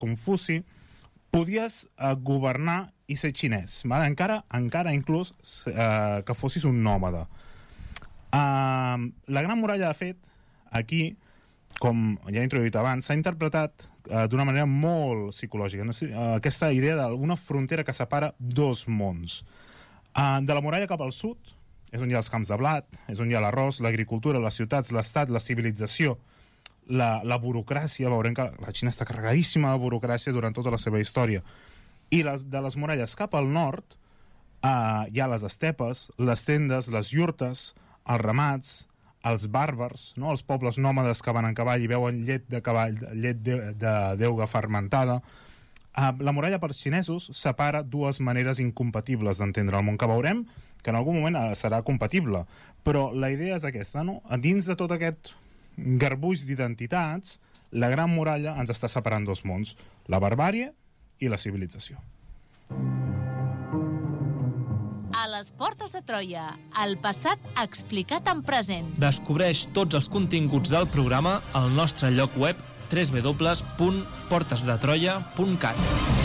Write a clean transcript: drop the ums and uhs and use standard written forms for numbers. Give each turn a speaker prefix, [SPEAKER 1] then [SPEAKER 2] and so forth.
[SPEAKER 1] Confuci, podies governar i ser xinès, vale? encara inclús que fossis un nòmada. La Gran Muralla, de fet, aquí, com ja he introduït abans, s'ha interpretat d'una manera molt psicològica. No sé, aquesta idea d'una frontera que separa dos mons. De la muralla cap al sud és on hi ha els camps de blat, és on hi ha l'arròs, l'agricultura, les ciutats, l'estat, la civilització, la burocràcia. Veurem que la Xina està carregadíssima de burocràcia durant tota la seva història. I de les muralles cap al nord hi ha les estepes, les tendes, les iurtes, els ramats, els bàrbars, no? Els pobles nòmades que van en cavall i veuen llet de cavall, llet de deuga fermentada. La muralla per xinesos separa dues maneres incompatibles d'entendre el món, que veurem que en algun moment serà compatible, però la idea és aquesta, no? Dins de tot aquest garbuix d'identitats, la Gran Muralla ens està separant dos mons, la barbàrie i la civilització.
[SPEAKER 2] A les portes de Troia, el passat explicat en present.
[SPEAKER 3] Descobreix tots els continguts del programa al nostre lloc web www.portesdetroia.cat.